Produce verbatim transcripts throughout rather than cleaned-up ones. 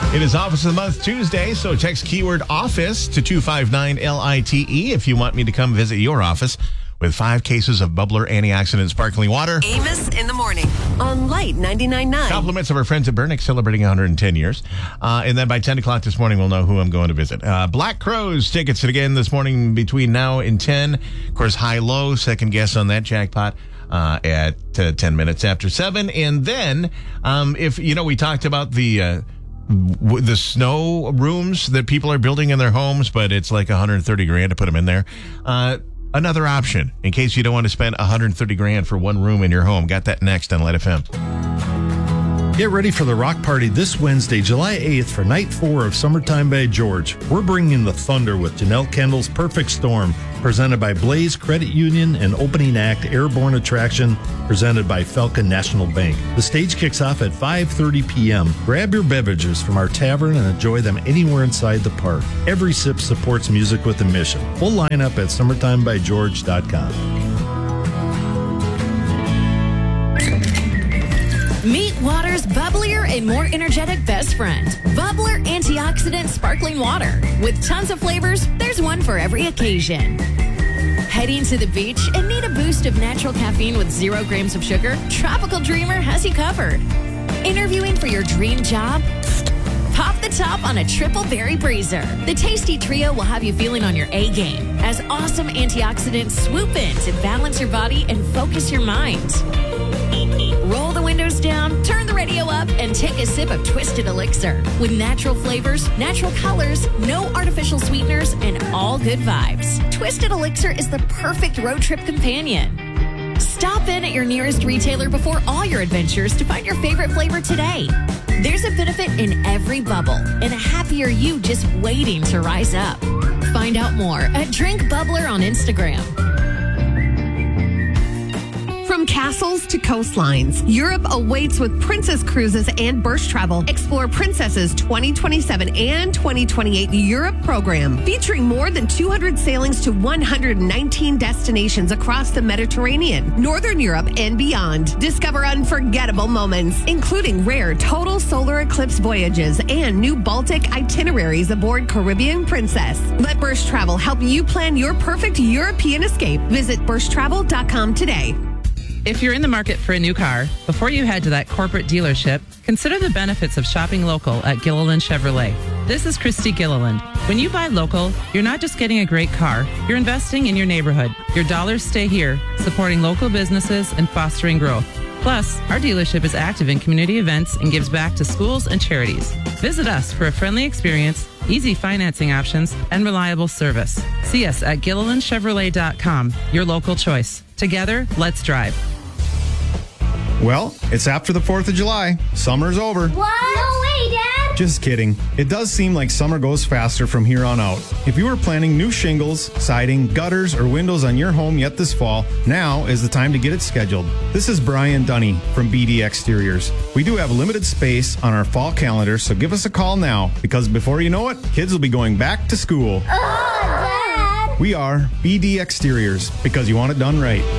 It is Office of the Month Tuesday, so text keyword OFFICE to two five nine L I T E if you want me to come visit your office with five cases of Bubbler antioxidant sparkling water. Amos in the morning on Light ninety-nine point nine. Compliments of our friends at Bernick celebrating one hundred ten years. Uh, and then by ten o'clock this morning, we'll know who I'm going to visit. Uh, Black Crowes tickets again this morning between now and ten. Of course, high-low, second guess on that jackpot. Uh, at uh, ten minutes after seven. And then, um, if, you know, we talked about the, uh, w- the snow rooms that people are building in their homes, but it's like one hundred thirty grand to put them in there. Uh, another option in case you don't want to spend one hundred thirty grand for one room in your home. Got that next on Light F M. Get ready for the rock party this Wednesday, July eighth for night four of Summertime by George. We're bringing the thunder with Janelle Kendall's Perfect Storm, presented by Blaze Credit Union, and opening act Airborne Attraction, presented by Falcon National Bank. The stage kicks off at five thirty p.m. Grab your beverages from our tavern and enjoy them anywhere inside the park. Every sip supports music with a mission. Full lineup at summertime by george dot com. Meet water's bubblier and more energetic best friend, Bubbler Antioxidant Sparkling Water. With tons of flavors, there's one for every occasion. Heading to the beach and need a boost of natural caffeine with zero grams of sugar? Tropical Dreamer has you covered. Interviewing for your dream job? Pop the top on a triple berry breezer. The tasty trio will have you feeling on your A game as awesome antioxidants swoop in to balance your body and focus your mind. Roll the windows down, turn the radio up, and take a sip of Twisted Elixir. With natural flavors, natural colors, no artificial sweeteners, and all good vibes. Twisted Elixir is the perfect road trip companion. Stop in at your nearest retailer before all your adventures to find your favorite flavor today. There's a benefit in every bubble and a happier you just waiting to rise up. Find out more at Drink Bubbler on Instagram. From castles to coastlines, Europe awaits with Princess Cruises and Birch Travel. Explore Princess's twenty twenty-seven and twenty twenty-eight Europe program, featuring more than two hundred sailings to one hundred nineteen destinations across the Mediterranean, Northern Europe, and beyond. Discover unforgettable moments, including rare total solar eclipse voyages and new Baltic itineraries aboard Caribbean Princess. Let Birch Travel help you plan your perfect European escape. Visit birch travel dot com today. If you're in the market for a new car, before you head to that corporate dealership, consider the benefits of shopping local at Gilliland Chevrolet. This is Christy Gilliland. When you buy local, you're not just getting a great car, you're investing in your neighborhood. Your dollars stay here, supporting local businesses and fostering growth. Plus, our dealership is active in community events and gives back to schools and charities. Visit us for a friendly experience, easy financing options, and reliable service. See us at Gilliland Chevrolet dot com, your local choice. Together, let's drive. Well, it's after the fourth of July. Summer's over. What? No way, Dad! Just kidding. It does seem like summer goes faster from here on out. If you are planning new shingles, siding, gutters, or windows on your home yet this fall, now is the time to get it scheduled. This is Brian Dunny from B D Exteriors. We do have limited space on our fall calendar, so give us a call now, because before you know it, kids will be going back to school. Oh, Dad! We are B D Exteriors, because you want it done right.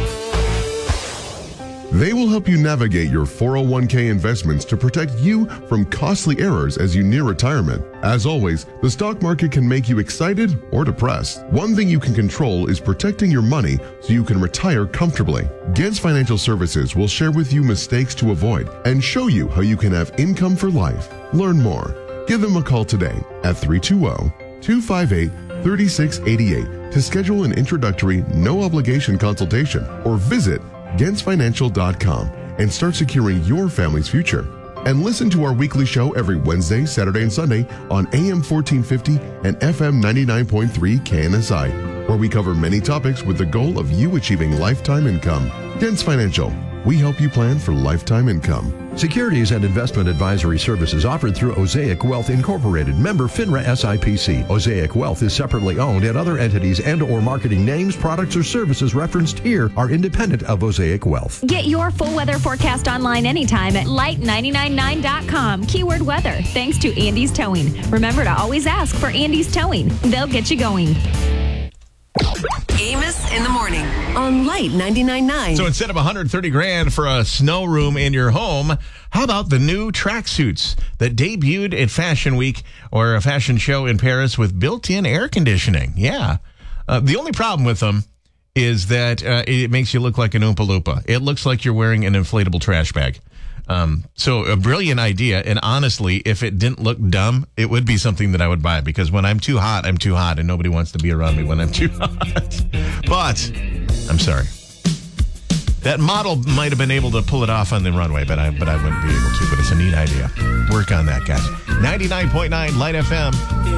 They will help you navigate your four oh one k investments to protect you from costly errors as you near retirement. As always, the stock market can make you excited or depressed. One thing you can control is protecting your money so you can retire comfortably. Gens Financial Services will share with you mistakes to avoid and show you how you can have income for life. Learn more. Give them a call today at three two zero, two five eight, three six eight eight to schedule an introductory, no-obligation consultation or visit gens financial dot com and start securing your family's future. And listen to our weekly show every Wednesday, Saturday, and Sunday on A M fourteen fifty and F M ninety-nine point three K N S I, where we cover many topics with the goal of you achieving lifetime income. Gens Financial. We help you plan for lifetime income. Securities and investment advisory services offered through Osaic Wealth Incorporated, member FINRA S I P C. Osaic Wealth is separately owned, and other entities and or marketing names, products, or services referenced here are independent of Osaic Wealth. Get your full weather forecast online anytime at light nine nine nine dot com. Keyword weather, thanks to Andy's Towing. Remember to always ask for Andy's Towing. They'll get you going. Amos in the morning on Light ninety-nine point nine. So instead of one hundred thirty grand for a snow room in your home, how about the new tracksuits that debuted at Fashion Week or a fashion show in Paris with built-in air conditioning? Yeah. Uh, the only problem with them is that uh, it makes you look like an Oompa Loompa. It looks like you're wearing an inflatable trash bag. Um, so a brilliant idea. And honestly, if it didn't look dumb, it would be something that I would buy, because when I'm too hot, I'm too hot and nobody wants to be around me when I'm too hot. But I'm sorry. That model might have been able to pull it off on the runway, but I, but I wouldn't be able to. But it's a neat idea. Work on that, guys. ninety-nine point nine Light F M.